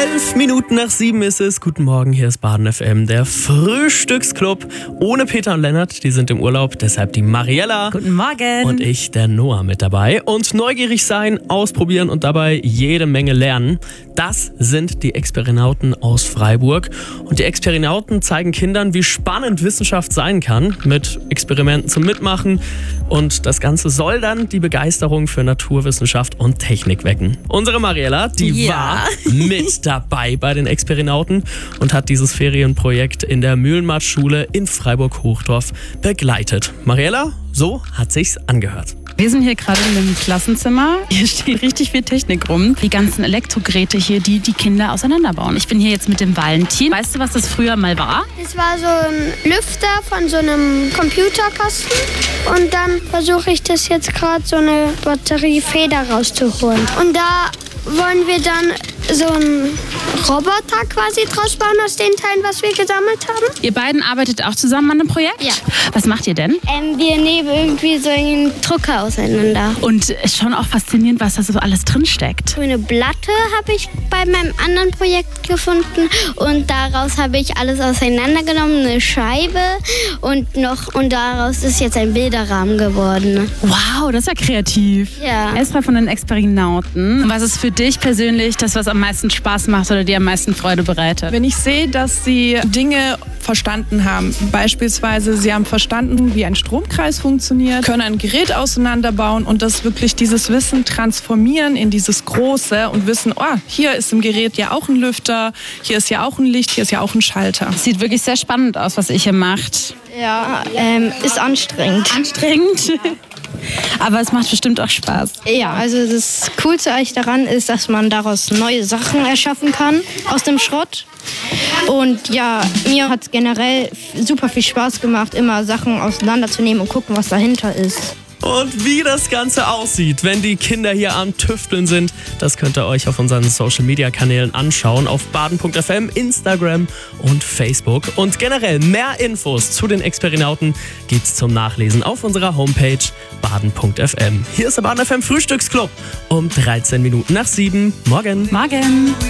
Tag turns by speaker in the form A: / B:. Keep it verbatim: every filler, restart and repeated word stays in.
A: Elf Minuten nach sieben ist es. Guten Morgen, hier ist Baden F M, der Frühstücksclub. Ohne Peter und Lennart, die sind im Urlaub, deshalb die Mariella.
B: Guten Morgen.
A: Und ich, der Noah, mit dabei. Und neugierig sein, ausprobieren und dabei jede Menge lernen. Das sind die Experinauten aus Freiburg. Und die Experinauten zeigen Kindern, wie spannend Wissenschaft sein kann, mit Experimenten zum Mitmachen. Und das Ganze soll dann die Begeisterung für Naturwissenschaft und Technik wecken. Unsere Mariella, die
B: Ja.
A: war mit dabei bei den Experinauten und hat dieses Ferienprojekt in der Mühlenmarktschule in Freiburg-Hochdorf begleitet. Mariella, so hat sich's angehört.
C: Wir sind hier gerade in einem Klassenzimmer. Hier steht richtig viel Technik rum. Die ganzen Elektrogeräte hier, die die Kinder auseinanderbauen. Ich bin hier jetzt mit dem Valentin. Weißt du, was das früher mal war?
D: Das war so ein Lüfter von so einem Computerkasten. Und dann versuche ich das jetzt gerade so eine Batteriefeder rauszuholen. Und da wollen wir dann so einen Roboter quasi draus bauen aus den Teilen, was wir gesammelt haben.
C: Ihr beiden arbeitet auch zusammen an einem Projekt?
D: Ja.
C: Was macht ihr denn?
D: Ähm, wir nehmen irgendwie so einen Drucker auseinander.
C: Und ist schon auch faszinierend, was da so alles drin steckt.
D: So eine Platte habe ich bei meinem anderen Projekt gefunden und daraus habe ich alles auseinandergenommen, eine Scheibe und noch und daraus ist jetzt ein Bilderrahmen geworden.
C: Wow, das ist ja kreativ.
D: Ja.
C: Erstmal von den Experinauten. Was ist für dich persönlich das, was am meisten Spaß macht oder dir am meisten Freude bereitet?
E: Wenn ich sehe, dass sie Dinge verstanden haben, beispielsweise sie haben verstanden, wie ein Stromkreis funktioniert, können ein Gerät auseinanderbauen und das wirklich dieses Wissen transformieren in dieses Große und wissen, oh, hier ist im Gerät ja auch ein Lüfter, hier ist ja auch ein Licht, hier ist ja auch ein Schalter.
C: Sieht wirklich sehr spannend aus, was ihr hier macht.
D: Ja, ähm, ist anstrengend.
C: Anstrengend. Aber es macht bestimmt auch Spaß.
F: Ja, also das Coolste eigentlich daran ist, dass man daraus neue Sachen erschaffen kann aus dem Schrott. Und ja, mir hat es generell super viel Spaß gemacht, immer Sachen auseinanderzunehmen und gucken, was dahinter ist.
A: Und wie das Ganze aussieht, wenn die Kinder hier am Tüfteln sind, das könnt ihr euch auf unseren Social-Media-Kanälen anschauen, auf baden punkt f m, Instagram und Facebook. Und generell mehr Infos zu den Experinauten gibt's zum Nachlesen auf unserer Homepage baden punkt f m. Hier ist der Baden F M Frühstücksclub um dreizehn Minuten nach sieben. Morgen.
C: Morgen.